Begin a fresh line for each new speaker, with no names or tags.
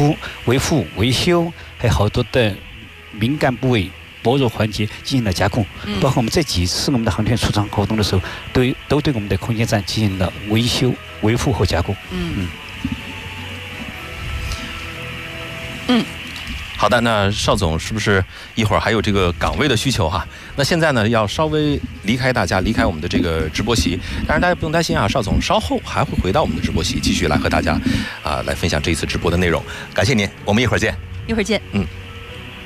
维护、维修，还有好多的敏感部位、薄弱环节进行了加工。包括我们这几次我们的航天出舱活动的时候，都对我们的空间站进行了维修、维护和加工。
好的，那邵总是不是一会儿还有这个岗位的需求哈？那现在呢，要稍微离开我们的这个直播席，当然大家不用担心啊，邵总稍后还会回到我们的直播席，继续来和大家来分享这一次直播的内容。感谢您，我们一会儿见。
一会儿见。